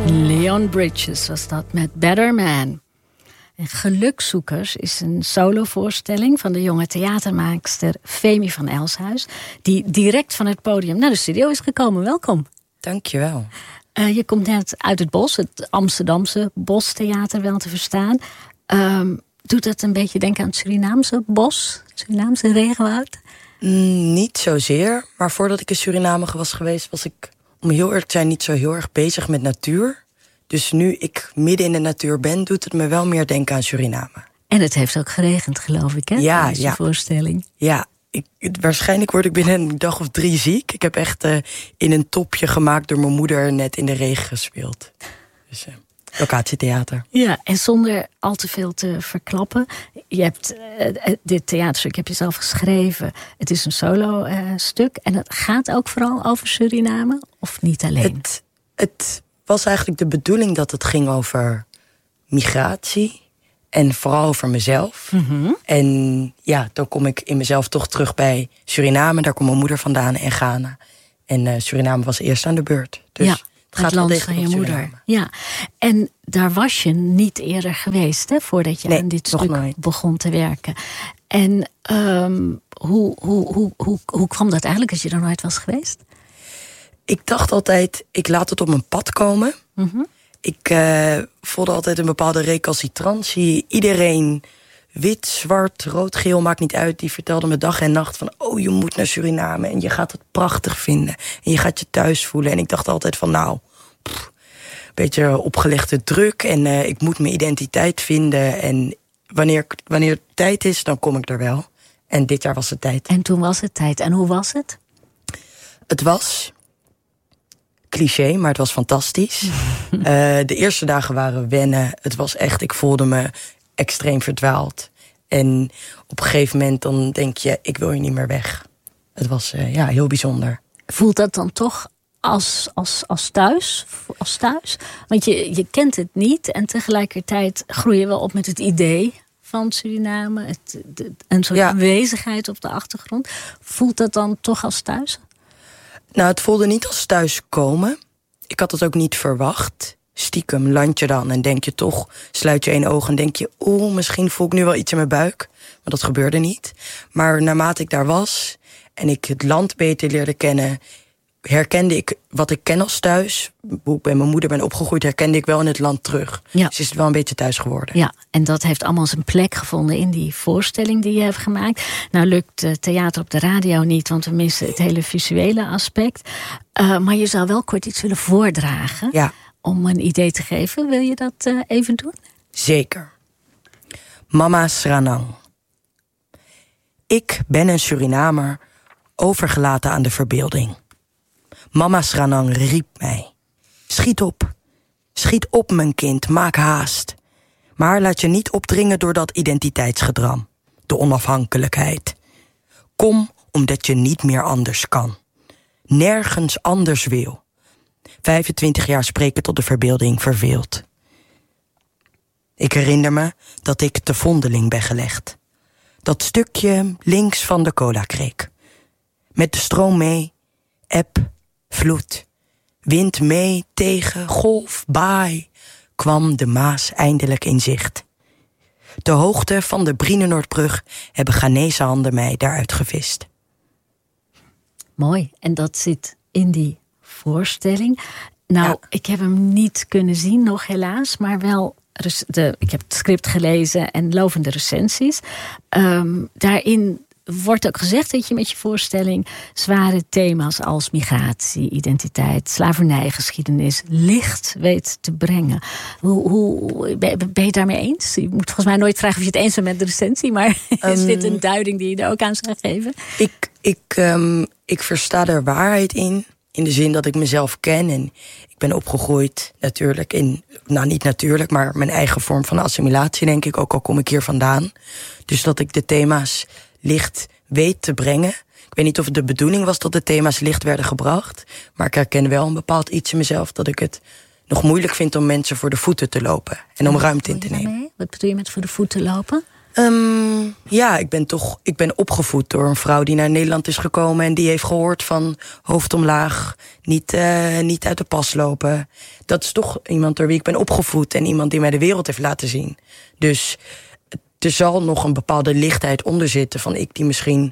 Leon Bridges was dat met Better Man. En Gelukzoekers is een solovoorstelling van de jonge theatermaakster Femi van Elshuis, die direct van het podium naar de studio is gekomen. Welkom. Dankjewel. Je komt net uit het bos, het Amsterdamse bostheater wel te verstaan. Doet dat een beetje denken aan het Surinaamse bos? Het Surinaamse regenwoud? Niet zozeer, maar voordat ik in Suriname was geweest, was ik, om heel erg te zijn, niet zo heel erg bezig met natuur. Dus nu ik midden in de natuur ben, doet het me wel meer denken aan Suriname. En het heeft ook geregend, geloof ik, hè? Ja, deze voorstelling. Ja, waarschijnlijk word ik binnen een dag of 3 ziek. Ik heb echt in een topje gemaakt door mijn moeder net in de regen gespeeld. Dus locatietheater. Ja, en zonder al te veel te verklappen. Je hebt dit theaterstuk heb je zelf geschreven. Het is een solo-stuk. En het gaat ook vooral over Suriname? Of niet alleen? Het was eigenlijk de bedoeling dat het ging over migratie. En vooral over mezelf. Mm-hmm. En ja, dan kom ik in mezelf toch terug bij Suriname. Daar komt mijn moeder vandaan en Ghana. En Suriname was eerst aan de beurt. Dus ja, het gaat land van je moeder. Ja. En daar was je niet eerder geweest, hè, voordat je aan dit stuk begon te werken. En hoe kwam dat eigenlijk als je er nooit was geweest? Ik dacht altijd, ik laat het op mijn pad komen. Mm-hmm. Ik voelde altijd een bepaalde recalcitrantie. Iedereen, wit, zwart, rood, geel, maakt niet uit. Die vertelde me dag en nacht van, oh, je moet naar Suriname. En je gaat het prachtig vinden. En je gaat je thuis voelen. En ik dacht altijd van, een beetje opgelegde druk. En ik moet mijn identiteit vinden. En wanneer het tijd is, dan kom ik er wel. En dit jaar was het tijd. En toen was het tijd. En hoe was het? Het was cliché, maar het was fantastisch. De eerste dagen waren wennen. Het was echt, ik voelde me extreem verdwaald. En op een gegeven moment dan denk je, ik wil hier niet meer weg. Het was heel bijzonder. Voelt dat dan toch als thuis? Als thuis? Want je kent het niet en tegelijkertijd groei je wel op met het idee van Suriname. Een soort aanwezigheid op de achtergrond. Voelt dat dan toch als thuis? Nou, het voelde niet als thuiskomen. Ik had het ook niet verwacht. Stiekem land je dan en denk je toch, sluit je 1 oog en denk je, misschien voel ik nu wel iets in mijn buik. Maar dat gebeurde niet. Maar naarmate ik daar was en ik het land beter leerde kennen, herkende ik wat ik ken als thuis. Hoe ik bij mijn moeder ben opgegroeid, herkende ik wel in het land terug. Ja. Dus is het wel een beetje thuis geworden. Ja, en dat heeft allemaal zijn plek gevonden in die voorstelling die je hebt gemaakt. Nou lukt theater op de radio niet, want we missen het hele visuele aspect. Maar je zou wel kort iets willen voordragen. Ja. Om een idee te geven. Wil je dat even doen? Zeker. Mama Sranang. Ik ben een Surinamer, overgelaten aan de verbeelding. Mama Sranang riep mij. Schiet op mijn kind, maak haast. Maar laat je niet opdringen door dat identiteitsgedram. De onafhankelijkheid. Kom omdat je niet meer anders kan. Nergens anders wil. 25 jaar spreken tot de verbeelding verveelt. Ik herinner me dat ik te Vondeling ben gelegd. Dat stukje links van de Colakreek. Met de stroom mee, eb, vloed. Wind mee, tegen, golf, baai. Kwam de Maas eindelijk in zicht. De hoogte van de Brienenoordbrug hebben Ghanese handen mij daaruit gevist. Mooi, en dat zit in die voorstelling. Nou, ik heb hem niet kunnen zien nog helaas, maar wel ik heb het script gelezen en lovende recensies. Daarin wordt ook gezegd dat je met je voorstelling zware thema's als migratie, identiteit, slavernijgeschiedenis licht weet te brengen. Hoe ben je het daarmee eens? Je moet volgens mij nooit vragen of je het eens bent met de recensie, maar is dit een duiding die je er ook aan zou geven? Ik versta er waarheid in de zin dat ik mezelf ken en ik ben opgegroeid natuurlijk niet natuurlijk, maar mijn eigen vorm van assimilatie, denk ik, ook al kom ik hier vandaan. Dus dat ik de thema's licht weet te brengen. Ik weet niet of het de bedoeling was dat de thema's licht werden gebracht, maar ik herken wel een bepaald iets in mezelf dat ik het nog moeilijk vind om mensen voor de voeten te lopen en om ruimte in te nemen. Wat bedoel je met voor de voeten lopen? Ja, ik ben opgevoed door een vrouw die naar Nederland is gekomen en die heeft gehoord van hoofd omlaag, niet uit de pas lopen. Dat is toch iemand door wie ik ben opgevoed en iemand die mij de wereld heeft laten zien. Dus er zal nog een bepaalde lichtheid onder zitten van ik die misschien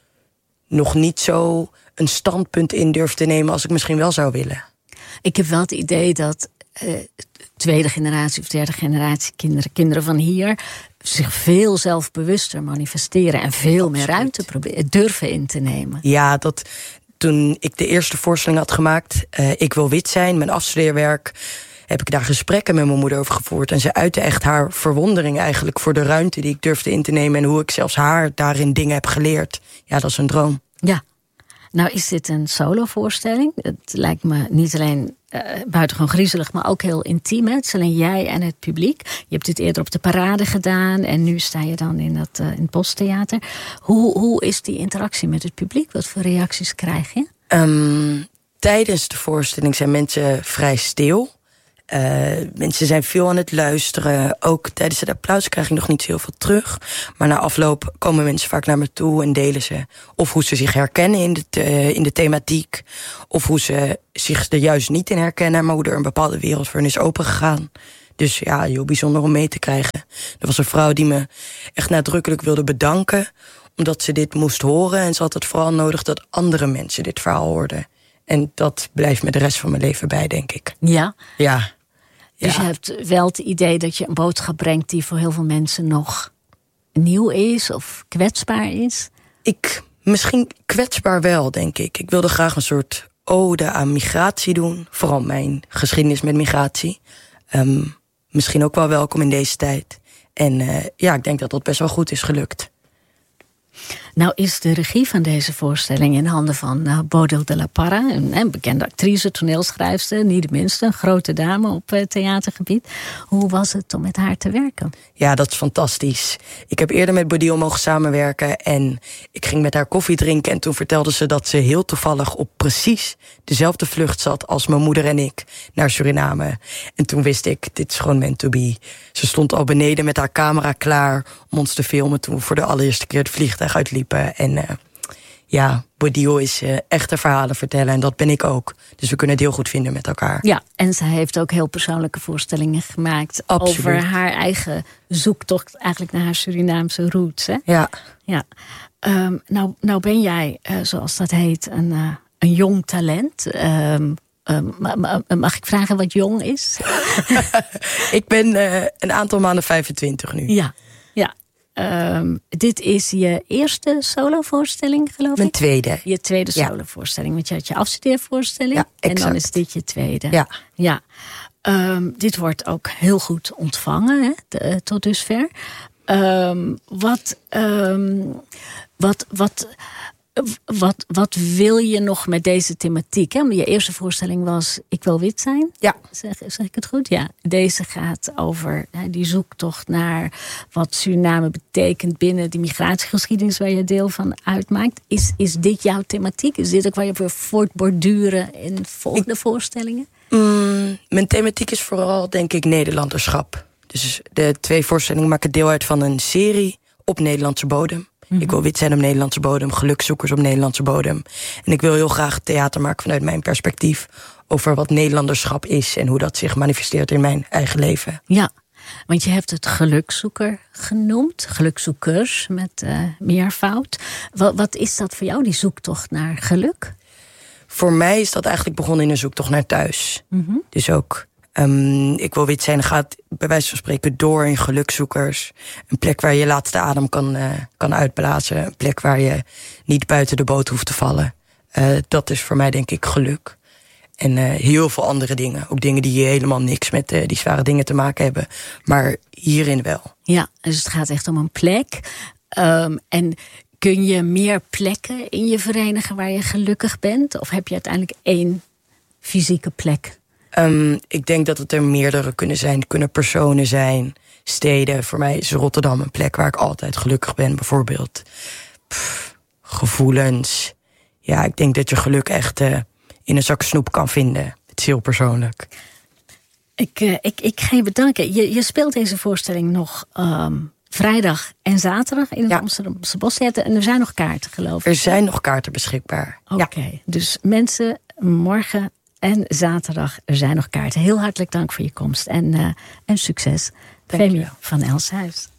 nog niet zo een standpunt in durft te nemen als ik misschien wel zou willen. Ik heb wel het idee dat tweede generatie of derde generatie kinderen van hier zich veel zelfbewuster manifesteren en veel meer ruimte durven in te nemen. Ja, toen ik de eerste voorstelling had gemaakt, Ik wil wit zijn, mijn afstudeerwerk, heb ik daar gesprekken met mijn moeder over gevoerd. En ze uitte echt haar verwondering eigenlijk voor de ruimte die ik durfde in te nemen en hoe ik zelfs haar daarin dingen heb geleerd. Ja, dat is een droom. Ja. Nou is dit een solovoorstelling. Het lijkt me niet alleen buitengewoon griezelig, maar ook heel intiem. Het is alleen jij en het publiek. Je hebt dit eerder op de Parade gedaan en nu sta je dan in het Bostheater. Hoe is die interactie met het publiek? Wat voor reacties krijg je? Tijdens de voorstelling zijn mensen vrij stil. Mensen zijn veel aan het luisteren. Ook tijdens het applaus krijg ik nog niet zo heel veel terug. Maar na afloop komen mensen vaak naar me toe en delen ze of hoe ze zich herkennen in de thematiek, of hoe ze zich er juist niet in herkennen, maar hoe er een bepaalde wereld voor hen is opengegaan. Dus ja, heel bijzonder om mee te krijgen. Er was een vrouw die me echt nadrukkelijk wilde bedanken, omdat ze dit moest horen. En ze had het vooral nodig dat andere mensen dit verhaal hoorden. En dat blijft me de rest van mijn leven bij, denk ik. Ja? Ja. Dus je hebt wel het idee dat je een boodschap brengt die voor heel veel mensen nog nieuw is of kwetsbaar is? Misschien kwetsbaar wel, denk ik. Ik wilde graag een soort ode aan migratie doen. Vooral mijn geschiedenis met migratie. Misschien ook wel welkom in deze tijd. En ik denk dat dat best wel goed is gelukt. Nou is de regie van deze voorstelling in handen van Bodil de la Parra, een bekende actrice, toneelschrijfster, niet de minste, een grote dame op theatergebied. Hoe was het om met haar te werken? Ja, dat is fantastisch. Ik heb eerder met Bodil mogen samenwerken en ik ging met haar koffie drinken en toen vertelde ze dat ze heel toevallig op precies dezelfde vlucht zat als mijn moeder en ik naar Suriname. En toen wist ik, dit is gewoon meant to be. Ze stond al beneden met haar camera klaar om ons te filmen toen we voor de allereerste keer het vliegtuig uitliepen. En Bodil is echte verhalen vertellen en dat ben ik ook. Dus we kunnen het heel goed vinden met elkaar. Ja, en zij heeft ook heel persoonlijke voorstellingen gemaakt. Absoluut. Over haar eigen zoektocht eigenlijk naar haar Surinaamse roots. Hè? Ja. Nou ben jij, zoals dat heet, een jong talent. Mag ik vragen wat jong is? Ik ben een aantal maanden 25 nu. Ja. Dit is je eerste solovoorstelling, geloof ik? Mijn tweede. Je tweede solovoorstelling, want je had je afstudeervoorstelling. Ja, exact. En dan is dit je tweede. Ja. Dit wordt ook heel goed ontvangen, hè, tot dusver. Wat wil je nog met deze thematiek? Hè? Je eerste voorstelling was Ik wil wit zijn. Ja. Zeg ik het goed? Ja. Deze gaat over die zoektocht naar wat Suriname betekent binnen die migratiegeschiedenis waar je deel van uitmaakt. Is dit jouw thematiek? Is dit ook waar je voor voortborduren in volgende voorstellingen? Mijn thematiek is vooral, denk ik, Nederlanderschap. Dus de 2 voorstellingen maken deel uit van een serie op Nederlandse bodem. Mm-hmm. Ik wil wit zijn op Nederlandse bodem, gelukzoekers op Nederlandse bodem. En ik wil heel graag theater maken vanuit mijn perspectief over wat Nederlanderschap is en hoe dat zich manifesteert in mijn eigen leven. Ja, want je hebt het gelukzoeker genoemd, gelukzoekers met meervoud. Wat is dat voor jou, die zoektocht naar geluk? Voor mij is dat eigenlijk begonnen in een zoektocht naar thuis. Mm-hmm. Dus ook Ik wil wit zijn gaat bij wijze van spreken door in gelukzoekers. Een plek waar je laatste adem kan uitblazen. Een plek waar je niet buiten de boot hoeft te vallen. Dat is voor mij denk ik geluk. En heel veel andere dingen. Ook dingen die helemaal niks met die zware dingen te maken hebben. Maar hierin wel. Ja, dus het gaat echt om een plek. En kun je meer plekken in je verenigen waar je gelukkig bent? Of heb je uiteindelijk 1 fysieke plek? Ik denk dat het er meerdere kunnen zijn. Kunnen personen zijn, steden. Voor mij is Rotterdam een plek waar ik altijd gelukkig ben. Bijvoorbeeld gevoelens. Ja, ik denk dat je geluk echt in een zak snoep kan vinden. Het is heel persoonlijk. Ik ga je bedanken. Je speelt deze voorstelling nog vrijdag en zaterdag in het Amsterdamse Bostheater. En er zijn nog kaarten, geloof ik. Er zijn nog kaarten beschikbaar. Oké, dus mensen, morgen en zaterdag, er zijn nog kaarten. Heel hartelijk dank voor je komst en succes. Femi van Elshuis.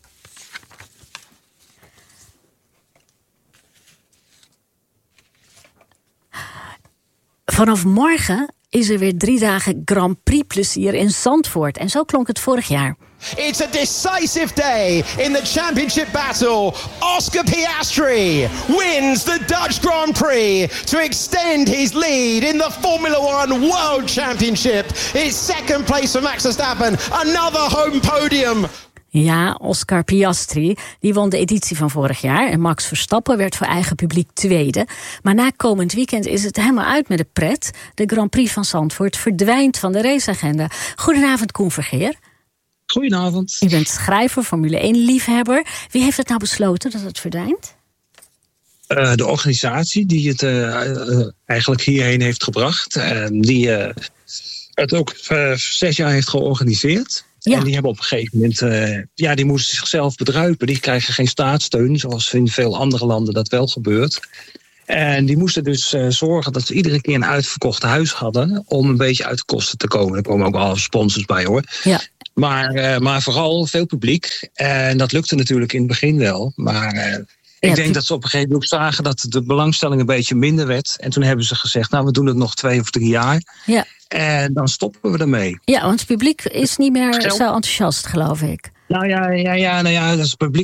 Vanaf morgen is er weer 3 dagen Grand Prix plezier in Zandvoort. En zo klonk het vorig jaar. It's a decisive day in the championship battle. Oscar Piastri wins the Dutch Grand Prix to extend his lead in the Formula One World Championship. It's second place for Max Verstappen. Another home podium. Ja, Oscar Piastri, die won de editie van vorig jaar. En Max Verstappen werd voor eigen publiek tweede. Maar na komend weekend is het helemaal uit met de pret. De Grand Prix van Zandvoort verdwijnt van de raceagenda. Goedenavond, Koen Vergeer. Goedenavond. U bent schrijver, Formule 1-liefhebber. Wie heeft het nou besloten dat het verdwijnt? De organisatie die het eigenlijk hierheen heeft gebracht. Die het ook 6 jaar heeft georganiseerd. Ja. En die hebben op een gegeven moment, die moesten zichzelf bedruipen. Die krijgen geen staatssteun, zoals in veel andere landen dat wel gebeurt. En die moesten dus zorgen dat ze iedere keer een uitverkocht huis hadden om een beetje uit de kosten te komen. Er komen ook al sponsors bij, hoor. Ja. Maar vooral veel publiek. En dat lukte natuurlijk in het begin wel. Maar ik denk dat ze op een gegeven moment ook zagen dat de belangstelling een beetje minder werd. En toen hebben ze gezegd, nou, we doen het nog 2 of 3 jaar. Ja. En dan stoppen we ermee. Ja, want het publiek is niet meer zo enthousiast, geloof ik. Nou ja, dat is het publiek.